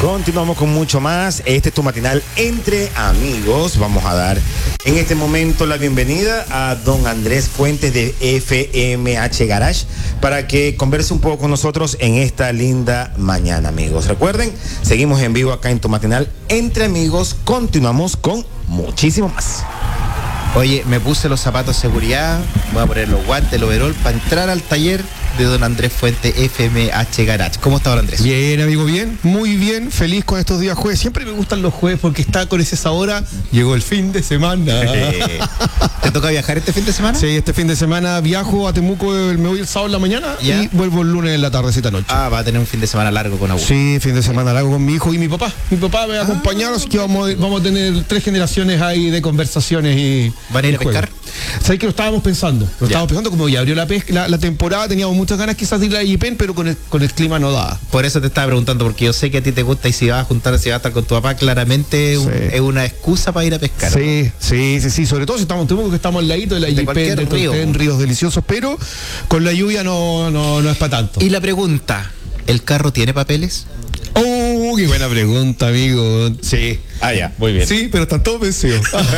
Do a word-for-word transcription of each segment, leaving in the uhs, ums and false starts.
Continuamos con mucho más. Este es tu matinal entre amigos. Vamos a dar en este momento la bienvenida a don Andrés Fuentes de F M H Garage para que converse un poco con nosotros en esta linda mañana, amigos. Recuerden, seguimos en vivo acá en tu matinal entre amigos. Continuamos con muchísimo más. Oye, me puse los zapatos de seguridad, voy a poner los guantes, el overol para entrar al taller de don Andrés Fuente F M H Garage. ¿Cómo está don Andrés? Bien, amigo, bien, muy bien, feliz con estos días jueves. Siempre me gustan los jueves porque está con ese sabor a llegó el fin de semana. ¿Te toca viajar este fin de semana? Sí, este fin de semana viajo a Temuco, me voy el sábado en la mañana ¿Ya? Y vuelvo el lunes en la tardecita noche. Ah, va a tener un fin de semana largo con Augusto. Sí, fin de semana largo con mi hijo y mi papá. Mi papá me va a acompañar, así que vamos, vamos a tener tres generaciones ahí de conversaciones y... ¿Van a ir a pescar? ¿Sabes que lo estábamos pensando? Lo Ya. estábamos pensando, como ya abrió la pesca, la, la temporada, teníamos muchas ganas quizás de ir a la Yipen, pero con el, con el clima no daba. Por eso te estaba preguntando, porque yo sé que a ti te gusta y si vas a juntar, si vas a estar con tu papá, claramente Sí. un- es una excusa para ir a pescar. ¿no? Sí, sí, sí, sí, sobre todo si estamos en Temuco, que estamos al ladito de la De Yipen, cualquier de río. Tontén, ríos deliciosos, pero con la lluvia no, no, no es para tanto. Y la pregunta, ¿el carro tiene papeles? Oh, qué buena pregunta, amigo. Sí. Ah, ya, muy bien. Sí, pero están todos vencidos.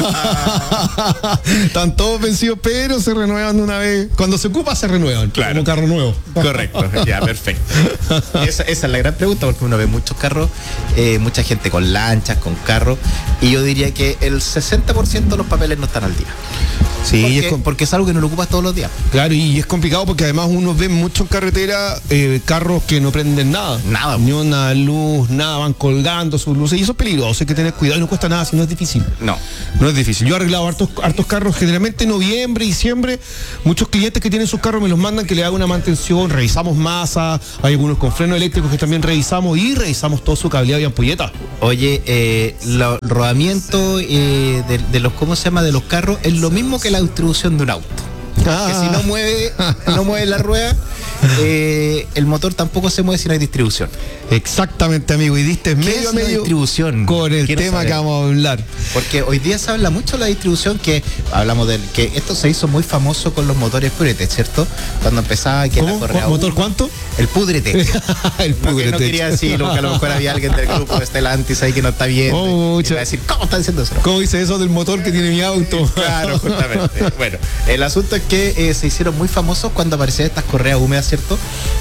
Están todos vencidos, pero se renuevan de una vez. Cuando se ocupa, se renuevan. Claro. Como carro nuevo. Correcto, ya, perfecto. Esa, esa es la gran pregunta, porque uno ve muchos carros, eh, mucha gente con lanchas, con carros, y yo diría que el sesenta por ciento de los papeles no están al día. Sí, porque, y es com- porque es algo que no lo ocupas todos los días. Claro, y es complicado porque además uno ve mucho en carretera eh, carros que no prenden nada. Nada. Ni una luz, nada, van colgando sus luces. Y eso es peligroso, hay que tener cuidado y no cuesta nada, si no es difícil. No. No es difícil. Yo he arreglado hartos, hartos carros, generalmente en noviembre, diciembre. Muchos clientes que tienen sus carros me los mandan que le haga una mantención, revisamos masa, hay algunos con freno eléctricos que también revisamos y revisamos todo su cableado y ampolleta. Oye, eh, lo- el rodamiento eh, de, de los, ¿cómo se llama? De los carros es lo mismo que la distribución de un auto. Ah. Que si no mueve, no mueve la rueda, eh, el motor tampoco se mueve si no hay distribución. Exactamente, amigo, y diste ¿Qué medio es a la medio distribución? con el Quiero tema saber. que vamos a hablar. Porque hoy día se habla mucho de la distribución, que hablamos del que esto se hizo muy famoso con los motores purete, ¿cierto? Cuando empezaba que la ¿Cómo? correa ¿Motor uno- cuánto? El pudrete. El No, que pudrete. no quería decirlo, porque a lo mejor había alguien del grupo de Stellantis ahí que no está viendo. Oh, y mucha- va a decir, ¿cómo está diciendo eso? ¿Cómo dice eso del motor que tiene mi auto? Claro, justamente. Bueno, el asunto es que eh, se hicieron muy famosos cuando aparecían estas correas húmedas, ¿cierto?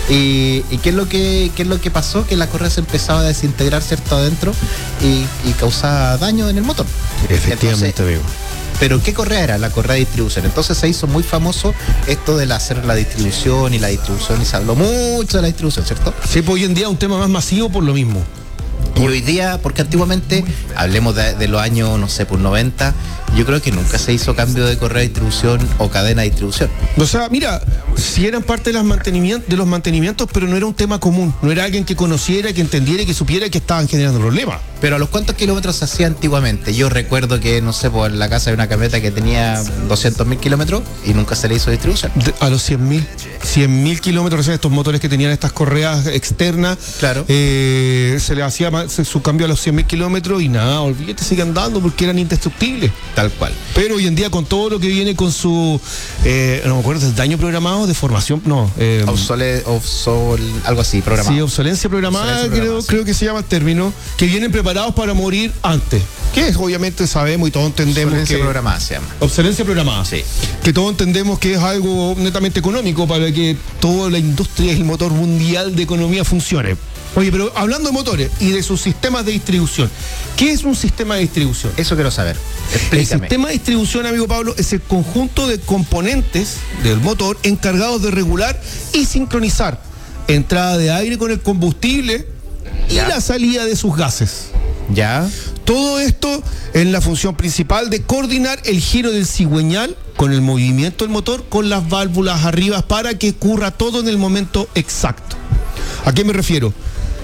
Y, y ¿qué es lo que qué es lo que pasó? Que la correa se empezaba a desintegrar, ¿cierto? Adentro y, y causaba daño en el motor. Efectivamente, Entonces, amigo. pero ¿qué correa era? La correa de distribución. Entonces se hizo muy famoso esto de hacer la distribución y la distribución y se habló mucho de la distribución, ¿cierto? Sí, pues hoy en día es un tema más masivo por lo mismo. Y hoy día, porque antiguamente, hablemos de, de los años, no sé, por noventa, yo creo que nunca se hizo cambio de correa de distribución o cadena de distribución. O sea, mira, si eran parte de, las mantenimientos, de los mantenimientos, pero no era un tema común. No era alguien que conociera, que entendiera y que supiera que estaban generando problemas. Pero a los cuántos kilómetros se hacía antiguamente. Yo recuerdo que, no sé, por la casa de una camioneta que tenía doscientos mil kilómetros y nunca se le hizo distribución. De- a los cien mil. cien mil kilómetros recién estos motores que tenían estas correas externas. Claro. eh, se le hacía ma- se- su cambio a los cien mil kilómetros y nada, olvídate, sigue andando porque eran indestructibles. Tal cual. Pero hoy en día con todo lo que viene con su, eh, no me acuerdo, ¿es daño programado, de formación? No. Eh, Obsole, obsol, algo así, programado. Sí, obsolencia programada, Obsolencia creo, programada, sí. creo que se llama el término, que vienen preparados para morir antes. Que es, obviamente sabemos y todos entendemos Obsolencia que... programada se llama. Obsolencia programada. Sí. Que todos entendemos que es algo netamente económico para que toda la industria y el motor mundial de economía funcione. Oye, pero hablando de motores y de sus sistemas de distribución, ¿qué es un sistema de distribución? Eso quiero saber. El Explícame. sistema de distribución, amigo Pablo, es el conjunto de componentes del motor encargados de regular y sincronizar entrada de aire con el combustible y Ya. la salida de sus gases. ¿Ya? Todo esto en la función principal de coordinar el giro del cigüeñal con el movimiento del motor, con las válvulas arriba para que ocurra todo en el momento exacto. ¿A qué me refiero?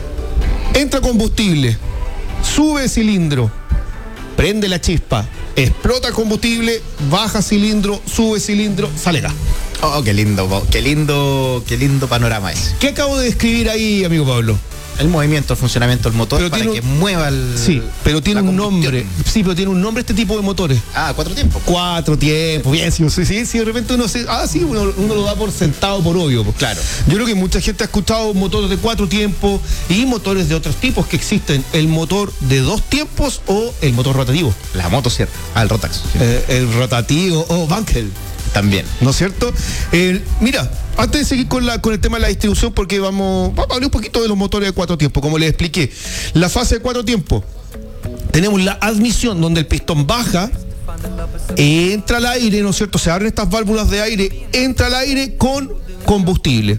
Entra combustible, sube cilindro, prende la chispa, explota combustible, baja cilindro, sube cilindro, sale gas. Oh, qué lindo, po- qué lindo, qué lindo panorama ese. ¿Qué acabo de describir ahí, amigo Pablo? el movimiento, el funcionamiento del motor Pero para tiene que un- mueva el. Sí, pero tiene la un combustión. nombre. Sí, pero tiene un nombre este tipo de motores. Ah, cuatro tiempos. Cuatro tiempos, bien, sí, sí, sí, sí, de repente uno se, ah, sí, uno, uno lo da por sentado, por obvio. po. Claro. Yo creo que mucha gente ha escuchado motores de cuatro tiempos y motores de otros tipos que existen, el motor de dos tiempos o el motor rotativo. La motosierra. Ah, el Rotax. sí. Eh, el rotativo o Bankel, También. ¿no es cierto? El- mira, antes de seguir con, la, con el tema de la distribución, porque vamos, vamos a hablar un poquito de los motores de cuatro tiempos, como les expliqué. La fase de cuatro tiempos, tenemos la admisión donde el pistón baja, entra al aire, ¿no es cierto? Se abren estas válvulas de aire, entra al aire con combustible.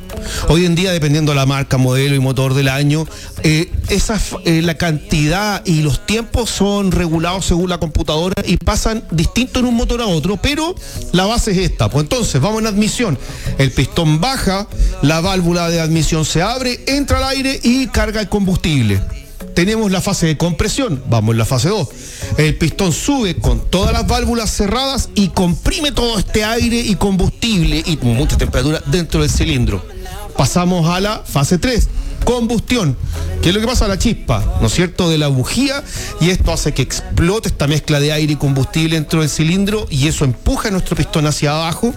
Hoy en día, dependiendo de la marca, modelo y motor del año, eh, esa, eh, la cantidad y los tiempos son regulados según la computadora y pasan distinto en un motor a otro, pero la base es esta. Pues entonces, vamos en admisión. El pistón baja, la válvula de admisión se abre, entra al aire y carga el combustible. Tenemos la fase de compresión, vamos en la fase dos. El pistón sube con todas las válvulas cerradas y comprime todo este aire y combustible y mucha temperatura dentro del cilindro. Pasamos a la fase tres, combustión. ¿Qué es lo que pasa? La chispa, ¿no es cierto?, de la bujía, y esto hace que explote esta mezcla de aire y combustible dentro del cilindro y eso empuja nuestro pistón hacia abajo,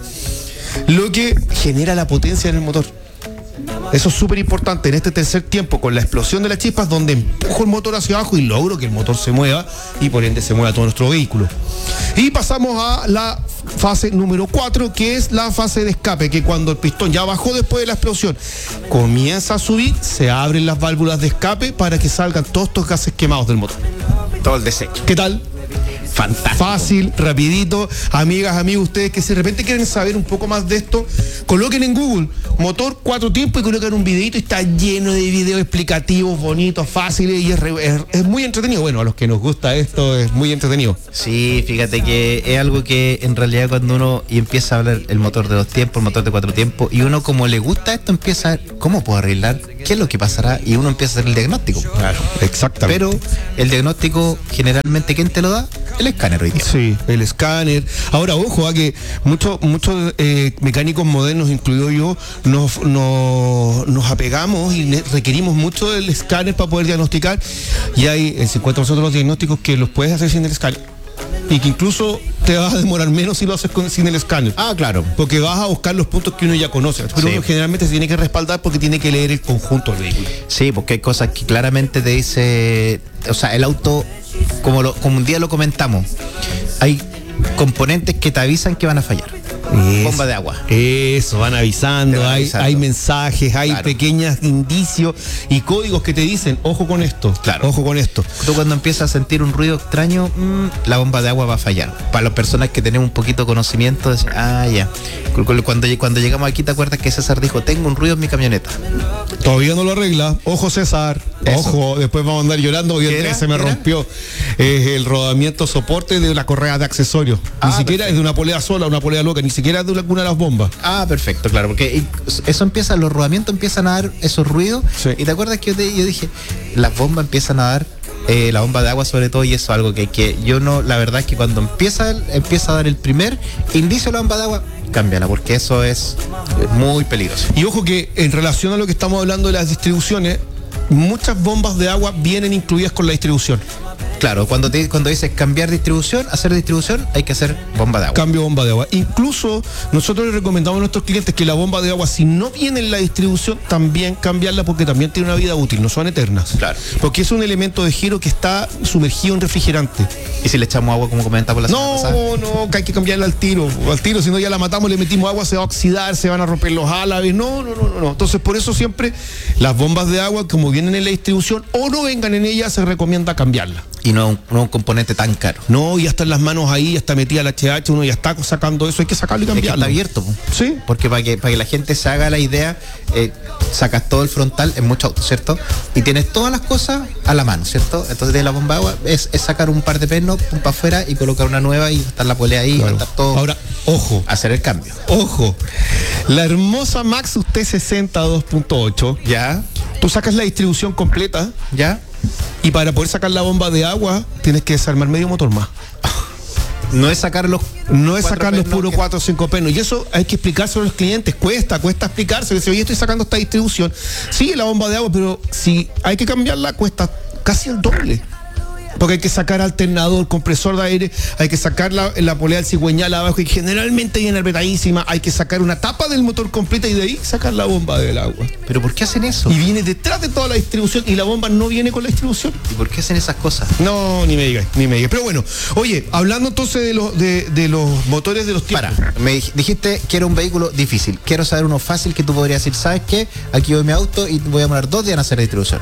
lo que genera la potencia en el motor. Eso es súper importante en este tercer tiempo, con la explosión de las chispas, donde empujo el motor hacia abajo y logro que el motor se mueva y por ende se mueva todo nuestro vehículo. Y pasamos a la fase número cuatro, que es la fase de escape, que cuando el pistón ya bajó después de la explosión, comienza a subir, se abren las válvulas de escape para que salgan todos estos gases quemados del motor. Todo el desecho. ¿Qué tal? Fantástico. Fácil, rapidito. Amigas, amigos, ustedes que si de repente quieren saber un poco más de esto, coloquen en Google motor cuatro tiempos y coloquen un videito y está lleno de videos explicativos, bonitos, fáciles y es, re- es, es muy entretenido. Bueno, a los que nos gusta esto es muy entretenido. Sí, fíjate que es algo que en realidad cuando uno y empieza a hablar el motor de dos tiempos, el motor de cuatro tiempos, y uno como le gusta esto empieza a ver cómo puedo arreglar, qué es lo que pasará, y uno empieza a hacer el diagnóstico. Claro, exactamente. Pero el diagnóstico generalmente, ¿quién te lo da? El escáner hoy día. Sí, el escáner. Ahora, ojo, a que muchos muchos eh, mecánicos modernos, incluido yo, nos, nos, nos apegamos y ne- requerimos mucho del escáner para poder diagnosticar. Y hay el cincuenta por ciento de los diagnósticos que los puedes hacer sin el escáner. Y que incluso te vas a demorar menos si lo haces con- sin el escáner. Ah, claro. Porque vas a buscar los puntos que uno ya conoce. Pero Sí. uno generalmente se tiene que respaldar porque tiene que leer el conjunto del vehículo. Sí, porque hay cosas que claramente te dice, o sea, el auto, como, lo, como un día lo comentamos, hay componentes que te avisan que van a fallar. Bomba de agua. Eso, van avisando, Te van hay, avisando. hay mensajes, hay Claro. pequeños indicios y códigos que te dicen, ojo con esto, Claro. ojo con esto. Tú cuando empiezas a sentir un ruido extraño, mmm, la bomba de agua va a fallar. Para las personas que tenemos un poquito de conocimiento, decir, ah, ya. Cuando, cuando llegamos aquí, ¿te acuerdas que César dijo, tengo un ruido en mi camioneta? Todavía no lo arregla, ojo César, Eso. ojo, después vamos a andar llorando porque ¿Qué el era? tren se me ¿Qué era? rompió. Es el rodamiento soporte de la correa de accesorios. Ni Ah, siquiera perfecto. es de una polea sola, una polea loca, ni siquiera es de alguna de las bombas. Ah, perfecto, claro, porque eso empieza, los rodamientos empiezan a dar esos ruidos. Sí. Y te acuerdas que yo, te- yo dije, las bombas empiezan a dar, eh, la bomba de agua sobre todo, y eso es algo que, que yo no, la verdad es que cuando empieza, empieza a dar el primer indicio de la bomba de agua, cámbiala, porque eso es muy peligroso. Y ojo que en relación a lo que estamos hablando de las distribuciones, muchas bombas de agua vienen incluidas con la distribución. Claro, cuando, te, cuando dices cambiar distribución, hacer distribución, hay que hacer bomba de agua. Cambio bomba de agua. Incluso nosotros les recomendamos a nuestros clientes que la bomba de agua, si no viene en la distribución, también cambiarla porque también tiene una vida útil, no son eternas. Claro. Porque es un elemento de giro que está sumergido en refrigerante. Y si le echamos agua, como comentamos la semana pasada. No, no, que hay que cambiarla al tiro. Al tiro, si no ya la matamos, le metimos agua, se va a oxidar, se van a romper los álabes. No, no, no, no, no. Entonces, por eso siempre las bombas de agua, como vienen en la distribución o no vengan en ella, se recomienda cambiarla. Y no un, no un componente tan caro. No, ya están las manos ahí, ya está metida la H H, uno ya está sacando eso, hay que sacarlo y Es que cambiarlo. está abierto. po. Sí. Porque para que, para que la gente se haga la idea, eh, sacas todo el frontal en muchos autos, ¿cierto? Y tienes todas las cosas a la mano, ¿cierto? Entonces de la bomba de agua es, es sacar un par de pernos, pum para afuera y colocar una nueva y estar la polea ahí, Claro. estar todo. Ahora, ojo, Hacer el cambio. ojo. La hermosa Maxus T sesenta dos punto ocho, ¿Ya? tú sacas la distribución completa ¿Ya? y para poder sacar la bomba de agua tienes que desarmar medio motor más. No es sacar los No es sacar los pernos puros que- cuatro o cinco pernos. Y eso hay que explicárselo a los clientes. Cuesta, cuesta explicarse. Dice, oye, estoy sacando esta distribución. Sí, la bomba de agua, pero si hay que cambiarla, cuesta casi el doble. Porque hay que sacar alternador, compresor de aire, hay que sacar la, la polea del cigüeñal abajo, y generalmente viene apretadísima, hay que sacar una tapa del motor completa y de ahí sacar la bomba del agua. ¿Pero por qué hacen eso? Y viene detrás de toda la distribución y la bomba no viene con la distribución. ¿Y por qué hacen esas cosas? No, ni me digas, ni me digas. Pero bueno, oye, hablando entonces de los, de, de los motores de los tiempos. Para, me dij- dijiste que era un vehículo difícil. Quiero saber uno fácil que tú podrías decir, ¿sabes qué? Aquí voy mi auto y voy a poner dos días en hacer la distribución.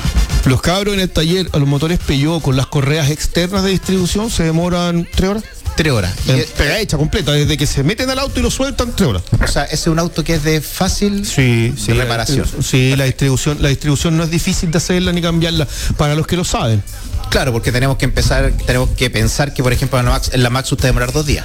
Los cabros en el taller, a los motores Peugeot con las correas externas de distribución se demoran tres horas. Tres horas. Y, Eh, eh, pega hecha completa, desde que se meten al auto y lo sueltan, tres horas. o sea, ese es un auto que es de fácil Sí, de reparación. La, sí, la distribución, la distribución no es difícil de hacerla ni cambiarla para los que lo saben. Claro, porque tenemos que empezar, tenemos que pensar que, por ejemplo, en la Max, en la Max usted va a demorar dos días.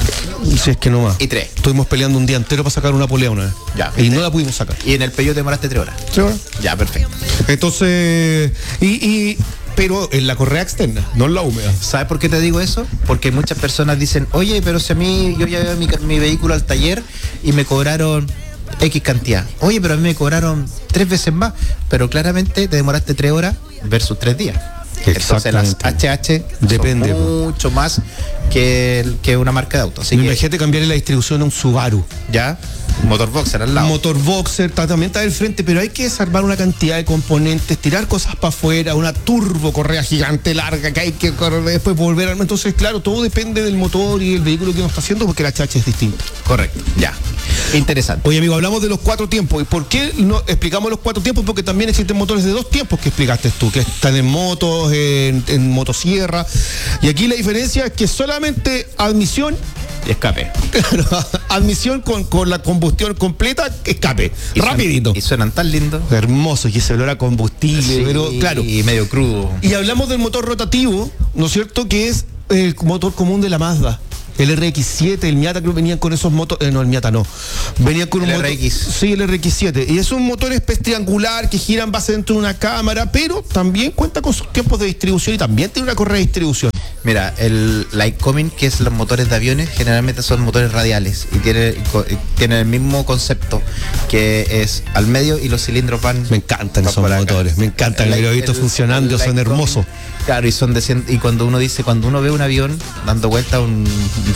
Si es que no más. Y tres. Estuvimos peleando un día entero para sacar una polea una vez. Ya, y viste. no la pudimos sacar. Y en el Peugeot demoraste tres horas. ¿Tres horas? Ya, perfecto. Entonces, y, y pero en la correa externa, no en la húmeda. ¿Sabes por qué te digo eso? Porque muchas personas dicen, oye, pero si a mí yo llevé mi, mi vehículo al taller y me cobraron X cantidad. Oye, pero a mí me cobraron tres veces más. Pero claramente te demoraste tres horas versus tres días. Entonces las Exactamente. H H Depende, son mucho más que, el- que una marca de auto. Así que Imagínate cambiarle la distribución a un Subaru. ya, motor boxer al lado. Motor boxer, ta- también está del frente, pero hay que desarmar una cantidad de componentes, tirar cosas para afuera, una turbo correa gigante larga que hay que correr, después volver a armar. Entonces, claro, todo depende del motor y el vehículo que uno está haciendo, porque la chacha es distinta. Correcto, ya. Interesante. Oye, amigo, hablamos de los cuatro tiempos. ¿Y por qué no explicamos los cuatro tiempos? Porque también existen motores de dos tiempos que explicaste tú, que están en motos, en, en motosierra. Y aquí la diferencia es que solamente admisión, Y escape. claro, admisión con, con la combustión completa, escape. Y suenan- Rapidito. Y suenan tan lindos. Hermoso, y ese olor a combustible, Sí, pero claro. Y medio crudo. Y hablamos del motor rotativo, ¿no es cierto? Que es el motor común de la Mazda. El R X siete, el Miata, creo que venían con esos motores. Eh, no, el Miata no. Venían con El un motor. R X. Sí, el R X siete. Y es un motor especie triangular que gira en base dentro de una cámara, pero también cuenta con sus tiempos de distribución y también tiene una correa de distribución. Mira, el Lycoming, que es los motores de aviones, generalmente son motores radiales y tiene, tiene el mismo concepto, que es al medio y los cilindros van. Me encantan van esos por acá. motores, me encantan. El- Lo he visto el- funcionando, el son Lycoming, hermosos. Claro, y son de cien- y cuando uno dice, cuando uno ve un avión dando vuelta, un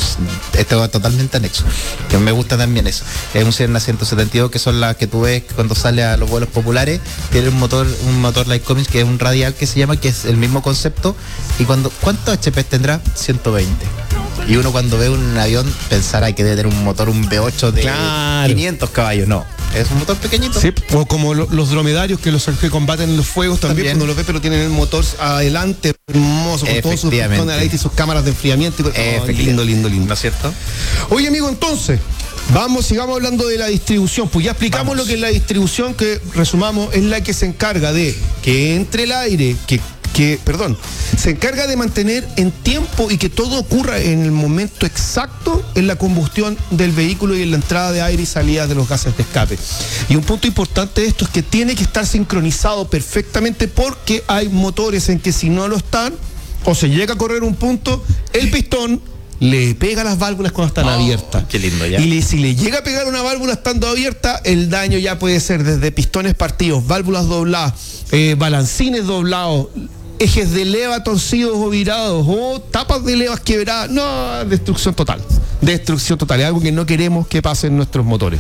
esto va totalmente anexo. Que me gusta también eso. Es un Cessna ciento setenta y dos, que son las que tú ves cuando sale a los vuelos populares. Tiene un motor, un motor Lycoming que es un radial que se llama, que es el mismo concepto. Y cuando, ¿cuántos H P tendrá? ciento veinte. Y uno cuando ve un avión pensará que debe tener un motor, un V ocho de Claro. quinientos caballos. No, es un motor pequeñito. Sí, o como lo- los dromedarios que los que combaten en los fuegos también, También. cuando los ves, pero tienen el motor adelante, hermoso, con todos sus Efectivamente. pistones de aire y sus cámaras de enfriamiento. y- oh, Efectivamente. lindo, lindo, lindo. ¿No es cierto? Oye, amigo, entonces, vamos, sigamos hablando de la distribución. Pues ya explicamos Vamos. lo que es la distribución, que resumamos, es la que se encarga de que entre el aire, que, que, perdón, se encarga de mantener en tiempo y que todo ocurra en el momento exacto en la combustión del vehículo y en la entrada de aire y salida de los gases de escape. Y un punto importante de esto es que tiene que estar sincronizado perfectamente, porque hay motores en que si no lo están, o se llega a correr un punto, el pistón le pega a las válvulas cuando están Oh, abiertas. qué lindo, ya. Y le- si le llega a pegar una válvula estando abierta, el daño ya puede ser desde pistones partidos, válvulas dobladas, eh, balancines doblados, ejes de leva torcidos o virados, o tapas de levas quebradas. No, destrucción total. Destrucción total. Es algo que no queremos que pase en nuestros motores.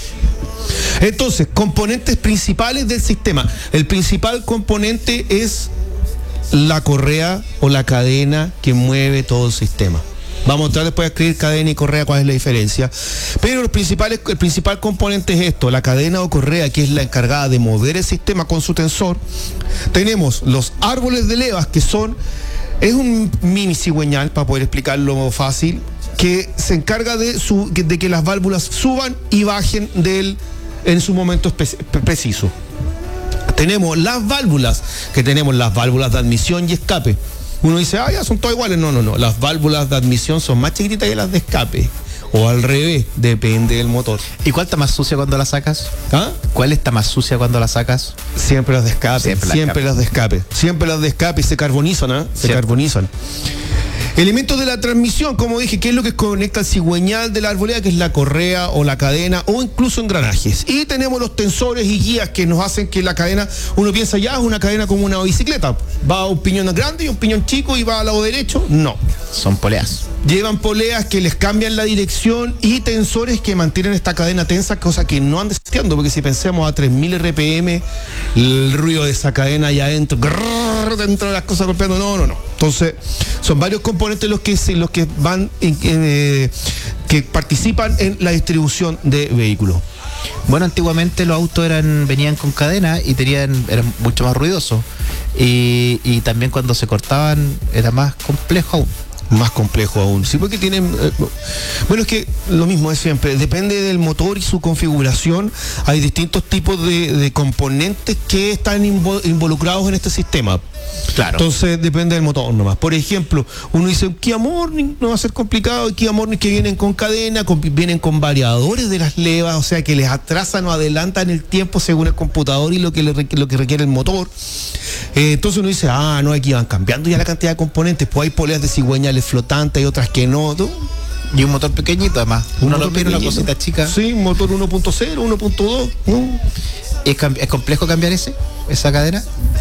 Entonces, componentes principales del sistema. El principal componente es la correa o la cadena que mueve todo el sistema. Vamos a entrar después a escribir cadena y correa, cuál es la diferencia. Pero los principales, el principal componente es esto, la cadena o correa, que es la encargada de mover el sistema con su tensor. Tenemos los árboles de levas, que son, es un mini cigüeñal, para poder explicarlo fácil, que se encarga de, su, de que las válvulas suban y bajen del, en su momento espe- preciso. Tenemos las válvulas, que tenemos las válvulas de admisión y escape. Uno dice, ah, ya son todas iguales. No, no, no. Las válvulas de admisión son más chiquititas que las de escape. O al revés, depende del motor. ¿Y cuál está más sucia cuando la sacas? ¿Ah? ¿Cuál está más sucia cuando la sacas? Siempre las de escape. Siempre Siempre, las las de escape. Siempre las de escape y se carbonizan, ¿ah? Se Cierto. carbonizan. Elementos de la transmisión, como dije, ¿qué es lo que conecta el cigüeñal de la arboleda? Que es la correa o la cadena o incluso engranajes. Y tenemos los tensores y guías que nos hacen que la cadena, uno piensa ya es una cadena como una bicicleta. Va a un piñón grande y un piñón chico y va al lado derecho. No. Son poleas. Llevan poleas que les cambian la dirección y tensores que mantienen esta cadena tensa, cosa que no andan deseando, porque si pensemos a tres mil R P M, el ruido de esa cadena allá adentro, grrr, dentro de las cosas golpeando, no, no, no. Entonces, son varios componentes los que, los que van, en, eh, que participan en la distribución de vehículos. Bueno, antiguamente los autos eran venían con cadena y tenían eran mucho más ruidosos. Y, y también cuando se cortaban era más complejo aún. Más complejo aún. Sí, porque tienen. Eh, bueno, es que lo mismo es siempre. Depende del motor y su configuración. Hay distintos tipos de, de componentes que están invo- involucrados en este sistema. Claro. Entonces depende del motor nomás. Por ejemplo, uno dice Kia Morning, no va a ser complicado. Kia Morning que vienen con cadena, con, vienen con variadores de las levas, o sea que les atrasan o adelantan el tiempo según el computador y lo que, le, lo que requiere el motor. Eh, entonces uno dice, ah, no, aquí van cambiando ya la cantidad de componentes. Pues hay poleas de cigüeñales flotantes, hay otras que no. ¿no? Y un motor pequeñito además. Un Uno motor lo pide una pequeñito. cosita chica. Sí, un motor uno punto cero, uno punto dos. ¿no? ¿Es, cam- ¿Es complejo cambiar ese? ¿Esa cadena?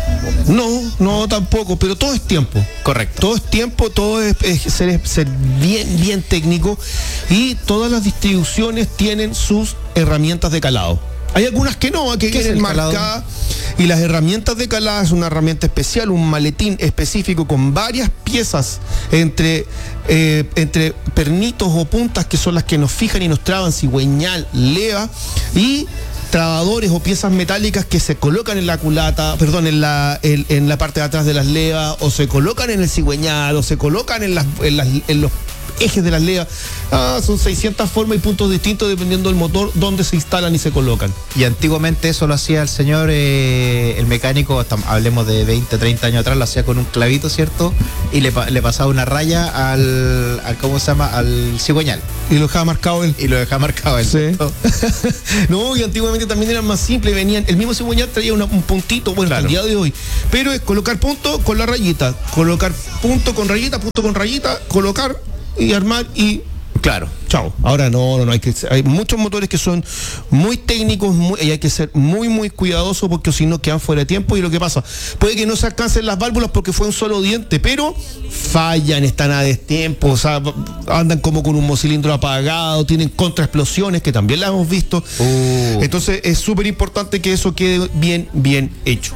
No, no tampoco, pero todo es tiempo. Correcto. Todo es tiempo, todo es, es ser, ser bien, bien técnico y todas las distribuciones tienen sus herramientas de calado. Hay algunas que no, que ¿Qué es vienen el calado? marcadas. Y las herramientas de calado es una herramienta especial, un maletín específico con varias piezas entre, eh, entre pernitos o puntas que son las que nos fijan y nos traban cigüeñal, leva y trabadores o piezas metálicas que se colocan en la culata, perdón, en la, en, en la parte de atrás de las levas, o se colocan en el cigüeñal, o se colocan en, las, en, las, en los ejes de las levas. Ah, son seiscientas formas y puntos distintos dependiendo del motor donde se instalan y se colocan. Y antiguamente eso lo hacía el señor, eh, el mecánico, hasta, hablemos de veinte, treinta años atrás, lo hacía con un clavito, ¿cierto? Y le, pa- le pasaba una raya al, al, ¿cómo se llama? Al cigüeñal. Y lo dejaba marcado él. Y lo dejaba marcado él. Sí. ¿cierto? No, y antiguamente también eran más simples, venían, el mismo cigüeñal traía una- un puntito, bueno, Claro. el día de hoy, pero es colocar punto con la rayita, colocar punto con rayita, punto con rayita, colocar y armar y Claro. chao. Ahora no, no, no, hay que hay muchos motores que son muy técnicos muy- y hay que ser muy, muy cuidadosos porque si no quedan fuera de tiempo y lo que pasa, puede que no se alcancen las válvulas porque fue un solo diente, pero fallan, están a destiempo, o sea, andan como con un cilindro apagado, tienen contraexplosiones que también las hemos visto. Uh. Entonces es súper importante que eso quede bien, bien hecho.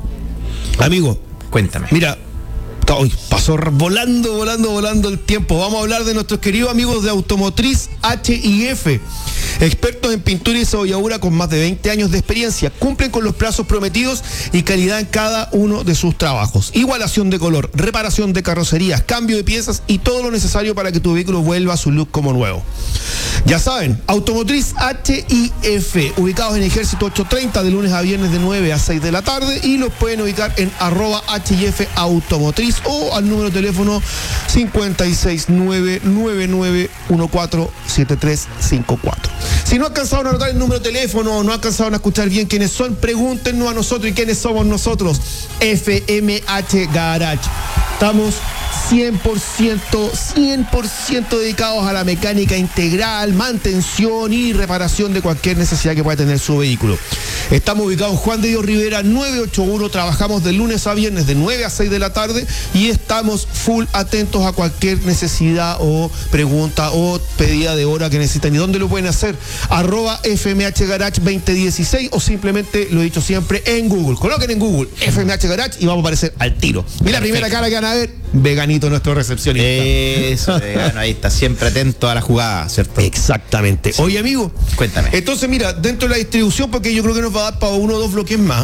Amigo, Cuéntame. mira, hoy pasó volando, volando, volando el tiempo. Vamos a hablar de nuestros queridos amigos de Automotriz H I F. Expertos en pintura y solladura con más de veinte años de experiencia. Cumplen con los plazos prometidos y calidad en cada uno de sus trabajos. Igualación de color, reparación de carrocerías, cambio de piezas y todo lo necesario para que tu vehículo vuelva a su look como nuevo. Ya saben, Automotriz H I F, ubicados en Ejército ochocientos treinta de lunes a viernes de nueve a seis de la tarde y los pueden ubicar en arroba H I F Automotriz o al número de teléfono cinco seis nueve nueve nueve uno cuatro siete tres cinco cuatro. Si no alcanzaron a anotar el número de teléfono o no alcanzaron a escuchar bien quiénes son, pregúntenos a nosotros y quiénes somos nosotros. F M H Garage. Estamos cien por ciento, cien por ciento dedicados a la mecánica integral, mantención y reparación de cualquier necesidad que pueda tener su vehículo. Estamos ubicados en Juan de Dios Rivera novecientos ochenta y uno, trabajamos de lunes a viernes de nueve a seis de la tarde y estamos full atentos a cualquier necesidad o pregunta o pedida de hora que necesiten. ¿Y dónde lo pueden hacer? Arroba F M H Garage veinte dieciséis o simplemente, lo he dicho siempre, en Google. Coloquen en Google F M H Garage y vamos a aparecer al tiro. Mira, la primera cara que van a ver, Veganito, nuestro recepcionista. Eso, vegano, ahí está siempre atento a la jugada, ¿cierto? Exactamente. Oye, amigo, Cuéntame. entonces, mira, dentro de la distribución, porque yo creo que nos va a dar para uno o dos bloques más,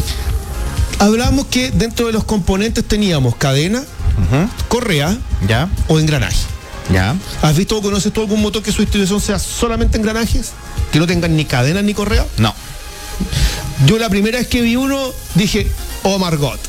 hablamos que dentro de los componentes teníamos cadena, Ujú. correa ¿Ya? o engranaje. ¿Ya? ¿Has visto o conoces tú algún motor que su distribución sea solamente engranajes? Que no tengan ni cadena ni correa. No. Yo la primera vez que vi uno dije, oh Margot.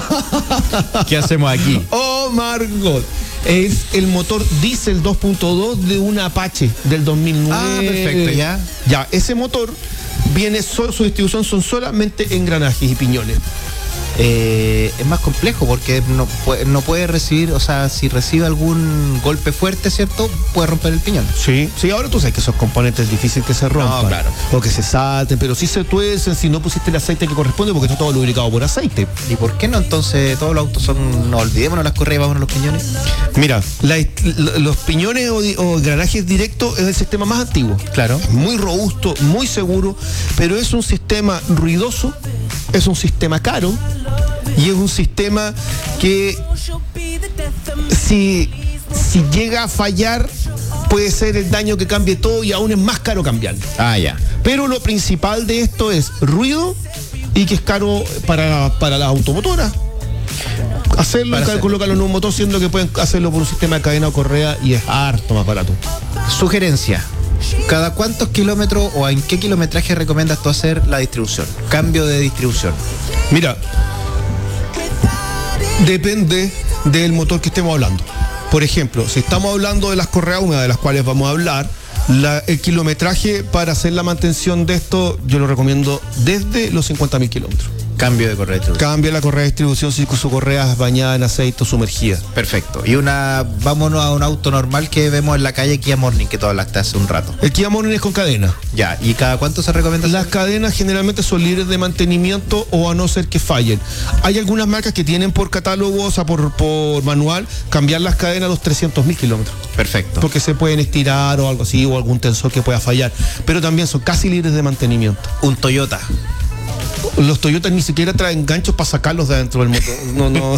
¿Qué hacemos aquí? Oh Margot. Es el motor diésel dos punto dos de un Apache del dos mil nueve. Ah, perfecto, ya. Ya, ese motor viene, so- su distribución son solamente engranajes y piñones. eh, es más complejo porque no puede, no puede recibir, o sea, si recibe algún golpe fuerte, ¿cierto? Puede romper el piñón. Sí, sí, ahora tú sabes que esos componentes es difícil que se rompan. No, claro. O que se salten, pero sí se tuercen si no pusiste el aceite que corresponde porque está todo lubricado por aceite. ¿Y por qué no entonces todos los autos son, no olvidémonos las correas y vámonos a los piñones? Mira, la, los piñones o, o engranajes directos es el sistema más antiguo. Claro. Muy robusto, muy seguro, pero es un sistema ruidoso, es un sistema caro y es un sistema que si, si llega a fallar puede ser el daño que cambie todo y aún es más caro cambiarlo. Ah, ya. Pero lo principal de esto es ruido y que es caro para, para las automotoras. Hacerlo, Para hacer. colocarlo en un motor, siendo que pueden hacerlo por un sistema de cadena o correa y es harto más barato. Sugerencia. ¿Cada cuántos kilómetros o en qué kilometraje recomiendas tú hacer la distribución? Cambio de distribución. Mira, depende del motor que estemos hablando. Por ejemplo, si estamos hablando de las correas húmedas, de las cuales vamos a hablar, la, el kilometraje para hacer la mantención de esto, yo lo recomiendo desde los cincuenta mil kilómetros. Cambio de correa de distribución. Cambia la correa de distribución si su correa es bañada en aceite o sumergida. Perfecto. Y una, vámonos a un auto normal que vemos en la calle Kia Morning, que tú hablaste hace un rato. El Kia Morning es con cadena. Ya, ¿y cada cuánto se recomienda Las hacer? cadenas generalmente son libres de mantenimiento o a no ser que fallen. Hay algunas marcas que tienen por catálogo, o sea, por, por manual, cambiar las cadenas a los trescientos mil kilómetros. Perfecto. Porque se pueden estirar o algo así, o algún tensor que pueda fallar. Pero también son casi libres de mantenimiento. Un Toyota. Los Toyotas ni siquiera traen ganchos para sacarlos de adentro del motor. No, no.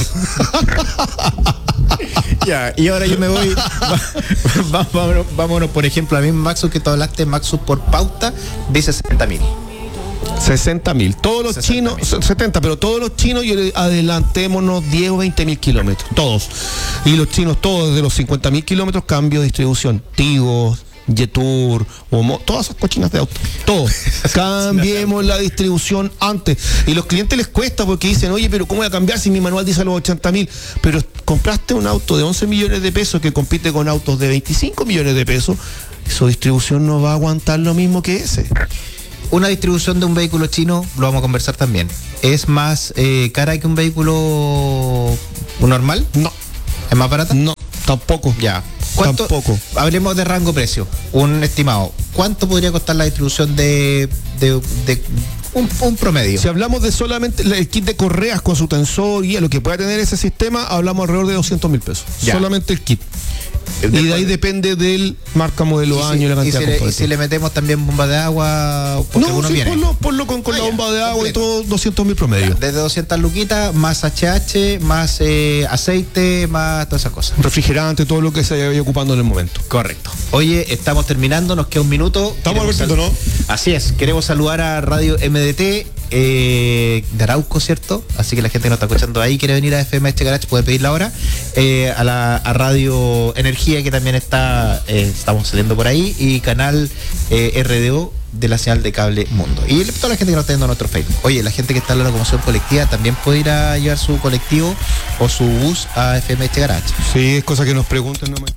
Ya, y ahora yo me voy. va- va- vámonos, vámonos, por ejemplo, a mí Maxus que tú hablaste, Maxus por pauta, dice sesenta mil. sesenta mil. Todos los sesenta chinos, setenta, pero todos los chinos, yo le adelantémonos diez o veinte mil kilómetros. Todos. Y los chinos, todos desde los cincuenta mil kilómetros, cambio de distribución. Tigos, Jetour, Homo, todas esas cochinas de auto. Todos. Cambiemos la distribución antes. Y los clientes les cuesta porque dicen, oye, pero ¿cómo voy a cambiar si mi manual dice los ochenta mil? Pero compraste un auto de once millones de pesos que compite con autos de veinticinco millones de pesos. Su distribución no va a aguantar lo mismo que ese. Una distribución de un vehículo chino, lo vamos a conversar también. ¿Es más eh, cara que un vehículo normal? No, ¿Es más barata? no, tampoco. Ya. ¿Cuánto? Tampoco. Hablemos de rango precio. Un estimado. ¿Cuánto podría costar la distribución de, de, de un, un promedio? Si hablamos de solamente el kit de correas con su tensor y lo que pueda tener ese sistema, hablamos alrededor de doscientos mil pesos. Ya. Solamente el kit. Después- Y de ahí depende del marca, modelo, Y año si, y la y cantidad si de le, y componentes. si le metemos también bomba de agua, porque No, algunos sí, vienen. ponlo, ponlo con, con Ah, la ya, bomba de agua completo. y todo, doscientos mil promedio. Desde doscientas luquitas, más H H, más eh, aceite, más todas esas cosas. Refrigerante, todo lo que se vaya ocupando en el momento. Correcto. Oye, estamos terminando, nos queda un minuto. Estamos, Queremos Albertito, sal- ¿no? Así es, queremos saludar a Radio M D T eh, de Arauco, ¿cierto? Así que la gente que nos está escuchando ahí quiere venir a F M H Garage, puede pedirla ahora. Eh, a la a Radio Energía, que también está, eh, estamos saliendo por ahí, y canal eh, R D O de la señal de cable Mundo. Y toda la gente que nos está viendo en nuestro Facebook. Oye, la gente que está en la locomoción colectiva también puede ir a llevar su colectivo o su bus a F M H Garage. Sí, es cosa que nos pregunten nomás.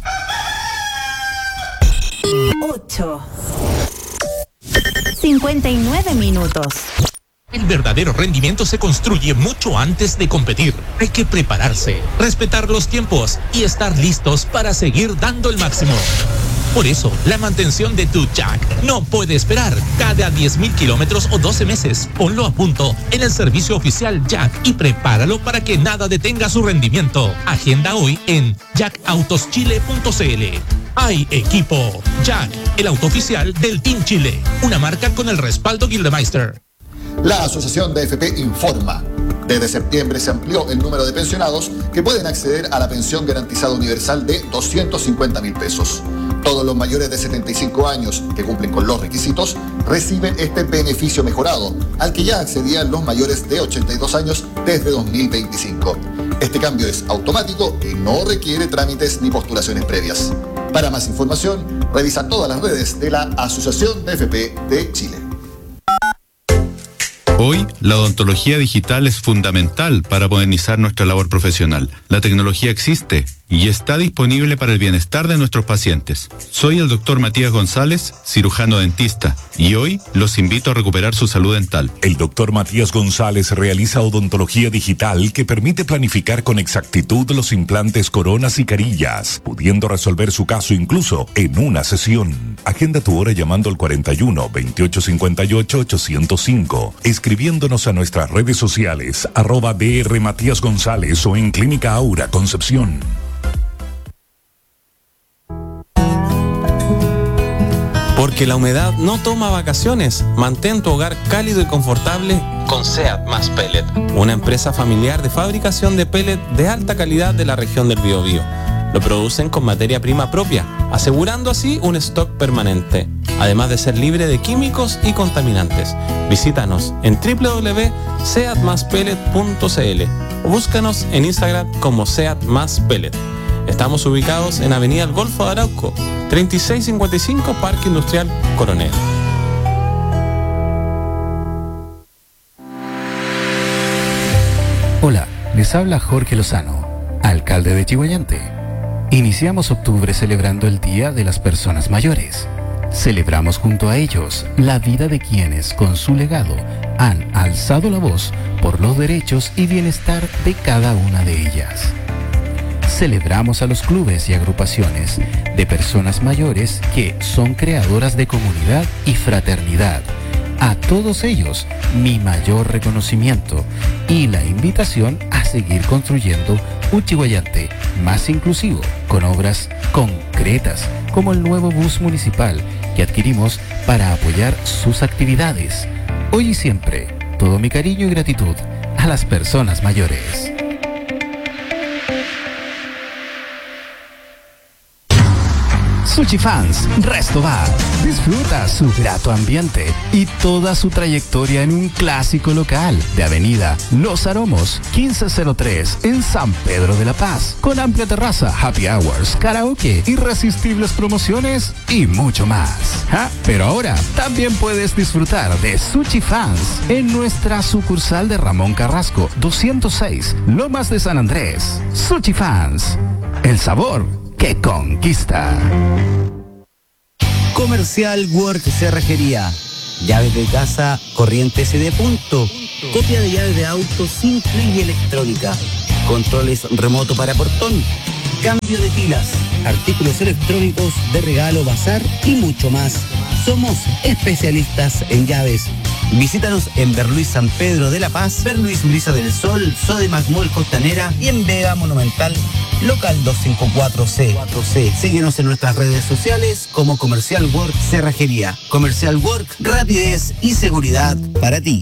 ocho. cincuenta y nueve minutos. El verdadero rendimiento se construye mucho antes de competir. Hay que prepararse, respetar los tiempos y estar listos para seguir dando el máximo. Por eso, la mantención de tu Jack no puede esperar. Cada diez mil kilómetros o doce meses, ponlo a punto en el servicio oficial Jack y prepáralo para que nada detenga su rendimiento. Agenda hoy en jack autos chile punto c l. Hay equipo. Jack, el auto oficial del Team Chile. Una marca con el respaldo Gildemeister. La Asociación de A F P informa. Desde septiembre se amplió el número de pensionados que pueden acceder a la pensión garantizada universal de doscientos cincuenta mil pesos. Todos los mayores de setenta y cinco años que cumplen con los requisitos reciben este beneficio mejorado, al que ya accedían los mayores de ochenta y dos años desde dos mil veinticinco. Este cambio es automático y no requiere trámites ni postulaciones previas. Para más información, revisa todas las redes de la Asociación de A F P de Chile. Hoy, la odontología digital es fundamental para modernizar nuestra labor profesional. La tecnología existe y está disponible para el bienestar de nuestros pacientes. Soy el doctor Matías González, cirujano dentista, y hoy los invito a recuperar su salud dental. El doctor Matías González realiza odontología digital que permite planificar con exactitud los implantes, coronas y carillas, pudiendo resolver su caso incluso en una sesión. Agenda tu hora llamando al cuarenta y uno, veintiocho cincuenta y ocho, ochocientos cinco, escribiéndonos a nuestras redes sociales, arroba dr Matías González o en Clínica Aura Concepción. Porque la humedad no toma vacaciones. Mantén tu hogar cálido y confortable con SEAT más Pellet, una empresa familiar de fabricación de pellet de alta calidad de la región del Biobío. Lo producen con materia prima propia, asegurando así un stock permanente, además de ser libre de químicos y contaminantes. Visítanos en doble u doble u doble u punto seat más pellet punto c l o búscanos en Instagram como SEAT más Pellet. Estamos ubicados en Avenida El Golfo de Arauco, treinta y seis cincuenta y cinco, Parque Industrial Coronel. Hola, les habla Jorge Lozano, alcalde de Chiguayante. Iniciamos octubre celebrando el Día de las Personas Mayores. Celebramos junto a ellos la vida de quienes, con su legado, han alzado la voz por los derechos y bienestar de cada una de ellas. Celebramos a los clubes y agrupaciones de personas mayores que son creadoras de comunidad y fraternidad. A todos ellos, mi mayor reconocimiento y la invitación a seguir construyendo un Chiguayante más inclusivo, con obras concretas como el nuevo bus municipal que adquirimos para apoyar sus actividades. Hoy y siempre, todo mi cariño y gratitud a las personas mayores. Sushi Fans Resto Bar. Disfruta su grato ambiente y toda su trayectoria en un clásico local de Avenida Los Aromos, quince cero tres en San Pedro de la Paz, con amplia terraza, happy hours, karaoke, irresistibles promociones y mucho más. ¿Ah? Pero ahora también puedes disfrutar de Sushi Fans en nuestra sucursal de Ramón Carrasco, doscientos seis, Lomas de San Andrés. Sushi Fans, el sabor que conquista. Comercial Work Cerrajería. Llaves de casa, corriente S D punto. Copia de llaves de auto simple y electrónica. Controles remoto para portón. Cambio de pilas. Artículos electrónicos de regalo, bazar y mucho más. Somos especialistas en llaves. Visítanos en Berluis San Pedro de la Paz, Berluis Brisa del Sol, Sodimac Mall Costanera y en Vega Monumental, local doscientos cincuenta y cuatro C. cuatro C. Síguenos en nuestras redes sociales como Comercial Work Cerrajería. Comercial Work, rapidez y seguridad para ti.